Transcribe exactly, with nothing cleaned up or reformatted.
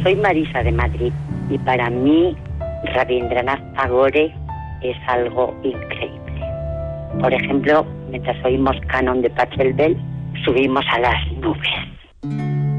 soy Marisa de Madrid y para mí Rabindranath Tagore es algo increíble. Por ejemplo, mientras oímos Canon de Pachelbel, subimos a las nubes.